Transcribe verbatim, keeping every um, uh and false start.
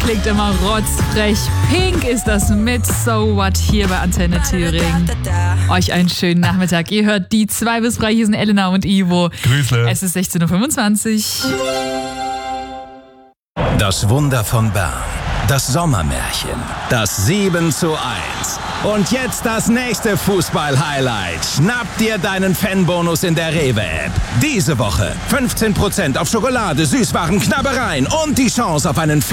klingt immer rotzfrech. Pink ist das mit So What hier bei Antenne Thüringen. Euch einen schönen Nachmittag. Ihr hört die zwei bis drei. Hier sind Elena und Ivo. Grüße. Es ist sechzehn Uhr fünfundzwanzig. Das Wunder von Bern. Das Sommermärchen. Das sieben zu eins. Und jetzt das nächste Fußball-Highlight. Schnapp dir deinen Fanbonus in der Rewe-App. Diese Woche fünfzehn Prozent auf Schokolade, Süßwaren, Knabbereien und die Chance auf einen